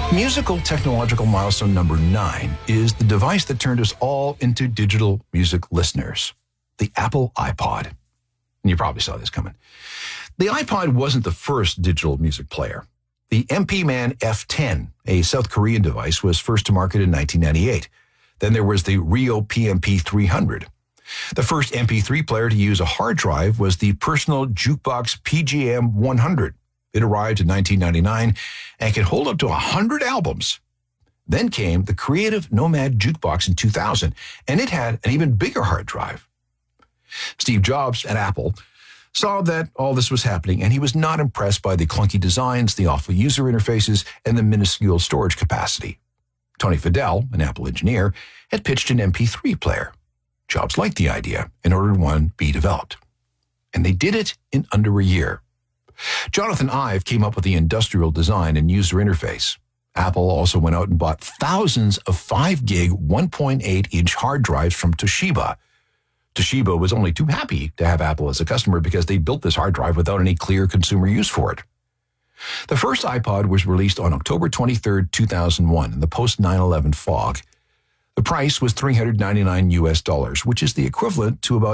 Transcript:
Musical technological milestone number 9 is the device that turned us all into digital music listeners, the Apple iPod. And you probably saw this coming. The iPod wasn't the first digital music player. The MP Man F10, a South Korean device, was first to market in 1998. Then there was the Rio PMP 300. The first MP3 player to use a hard drive was the personal jukebox PGM 100. It arrived in 1999 and could hold up to 100 albums. Then came the Creative Nomad Jukebox in 2000, and it had an even bigger hard drive. Steve Jobs at Apple saw that all this was happening, and he was not impressed by the clunky designs, the awful user interfaces, and the minuscule storage capacity. Tony Fadell, an Apple engineer, had pitched an MP3 player. Jobs liked the idea and ordered one be developed. And they did it in under a year. Jonathan Ive came up with the industrial design and user interface. Apple also went out and bought thousands of 5-gig, 1.8-inch hard drives from Toshiba. Toshiba was only too happy to have Apple as a customer because they built this hard drive without any clear consumer use for it. The first iPod was released on October 23, 2001 in the post-9/11 fog. The price was $399, which is the equivalent to about